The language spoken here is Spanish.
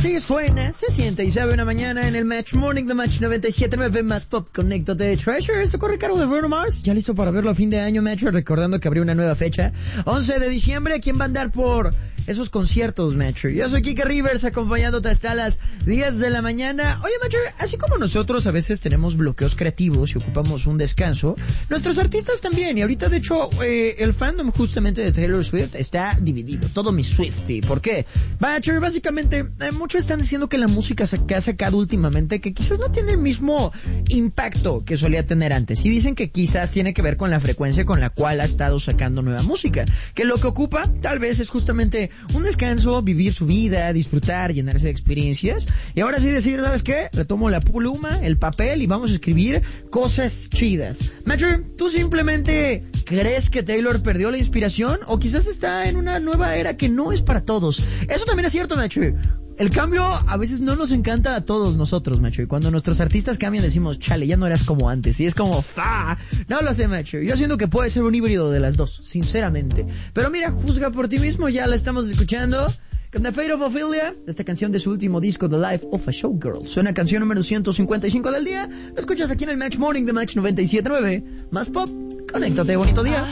Así suena, se siente y sabe una mañana en el Match Morning de Match 97.9 más pop. Conéctate, Treasure. Esto corre cargo de Bruno Mars. Ya listo para verlo a fin de año, Match. Recordando que abrió una nueva fecha. 11 de diciembre. ¿Quién va a andar por esos conciertos, Match? Yo soy Kike Rivers, acompañándote hasta las 10 de la mañana. Oye, Match, así como nosotros a veces tenemos bloqueos creativos y ocupamos un descanso, nuestros artistas también. Y ahorita, de hecho, el fandom justamente de Taylor Swift está dividido. Todo mi Swiftie. ¿Por qué? Match, básicamente, muchos están diciendo que la música que ha sacado últimamente, que quizás no tiene el mismo impacto que solía tener antes. Y dicen que quizás tiene que ver con la frecuencia con la cual ha estado sacando nueva música. Que lo que ocupa, tal vez, es justamente un descanso, vivir su vida, disfrutar, llenarse de experiencias. Y ahora sí decir, ¿sabes qué? Retomo la pluma, el papel y vamos a escribir cosas chidas. Matcher, ¿tú simplemente crees que Taylor perdió la inspiración? ¿O quizás está en una nueva era que no es para todos? Eso también es cierto, Matcher. El cambio a veces no nos encanta a todos nosotros, macho. Y cuando nuestros artistas cambian decimos, chale, ya no eras como antes. Y es como, ¡fa! No lo sé, macho. Yo siento que puede ser un híbrido de las dos, sinceramente. Pero mira, juzga por ti mismo, ya la estamos escuchando. Con The Fate of Ophelia, esta canción de su último disco, The Life of a Showgirl. Suena canción número 155 del día. Lo escuchas aquí en el Match Morning de Match 97.9. Más pop, conéctate, bonito día.